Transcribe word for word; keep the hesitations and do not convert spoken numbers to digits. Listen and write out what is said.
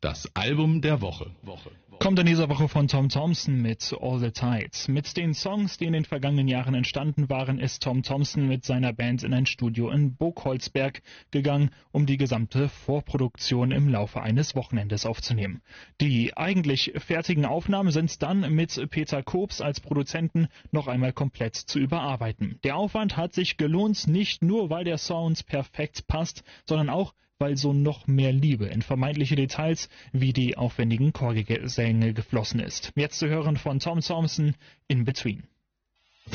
Das Album der Woche. Kommt in dieser Woche von Tom Thomson mit All the Tides. Mit den Songs, die in den vergangenen Jahren entstanden waren, ist Tom Thomson mit seiner Band in ein Studio in Burgholzberg gegangen, um die gesamte Vorproduktion im Laufe eines Wochenendes aufzunehmen. Die eigentlich fertigen Aufnahmen sind dann mit Peter Koops als Produzenten noch einmal komplett zu überarbeiten. Der Aufwand hat sich gelohnt, nicht nur, weil der Sound perfekt passt, sondern auch, weil so noch mehr Liebe in vermeintliche Details wie die aufwendigen Chorgesänge geflossen ist. Jetzt zu hören von Tom Thomson, In Between.